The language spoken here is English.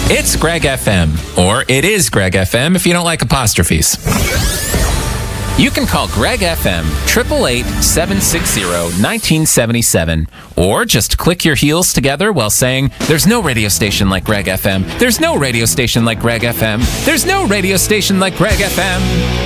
It's Greg FM, or it is Greg FM if you don't like apostrophes. You can call Greg FM 888-760-1977, or just click your heels together while saying, "There's no radio station like Greg FM. There's no radio station like Greg FM. There's no radio station like Greg FM."